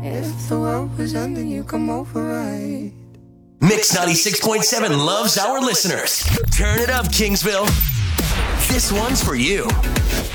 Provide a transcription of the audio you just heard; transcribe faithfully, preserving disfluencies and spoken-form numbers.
If the world was ending, you come over right. Mix ninety-six point seven loves our listeners. Turn it up, Kingsville. This one's for you.